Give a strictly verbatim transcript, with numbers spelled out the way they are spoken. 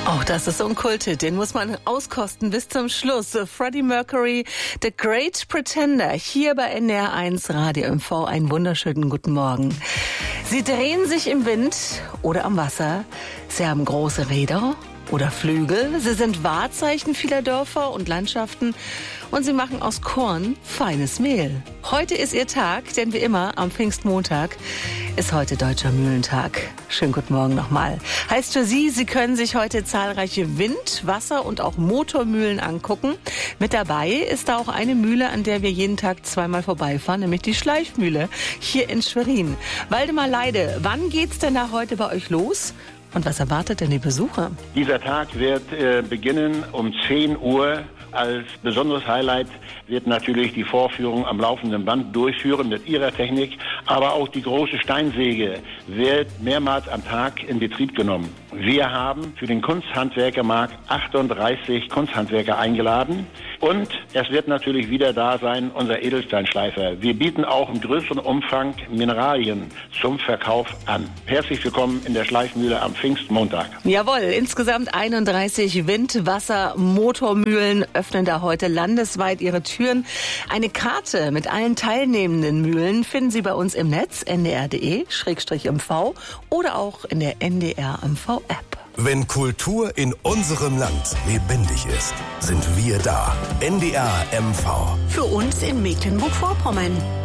Oh, das ist so ein Kulthit, den muss man auskosten bis zum Schluss. Freddie Mercury, The Great Pretender, hier bei N D R eins Radio M V. Einen wunderschönen guten Morgen. Sie drehen sich im Wind oder am Wasser. Sie haben große Räder oder Flügel. Sie sind Wahrzeichen vieler Dörfer und Landschaften. Und sie machen aus Korn feines Mehl. Heute ist ihr Tag, denn wie immer am Pfingstmontag ist heute Deutscher Mühlentag. Schönen guten Morgen nochmal. Heißt für Sie, Sie können sich heute zahlreiche Wind-, Wasser- und auch Motormühlen angucken. Mit dabei ist da auch eine Mühle, an der wir jeden Tag zweimal vorbeifahren, nämlich die Schleifmühle hier in Schwerin. Waldemar Leide, wann geht's denn da heute bei euch los? Und was erwartet denn die Besucher? Dieser Tag wird äh, beginnen um zehn Uhr. Als besonderes Highlight wird natürlich die Vorführung am laufenden Band durchführen mit ihrer Technik. Aber auch die große Steinsäge wird mehrmals am Tag in Betrieb genommen. Wir haben für den Kunsthandwerkermarkt achtunddreißig Kunsthandwerker eingeladen. Und es wird natürlich wieder da sein, unser Edelsteinschleifer. Wir bieten auch im größeren Umfang Mineralien zum Verkauf an. Herzlich willkommen in der Schleifmühle am Pfingstmontag. Jawohl, insgesamt einunddreißig Wind-, Wasser-, Motormühlen öffnen da heute landesweit ihre Türen. Eine Karte mit allen teilnehmenden Mühlen finden Sie bei uns im Netz n d r punkt d e Schrägstrich M V oder auch in der N D R M V App. Wenn Kultur in unserem Land lebendig ist, sind wir da. N D R M V. Für uns in Mecklenburg-Vorpommern.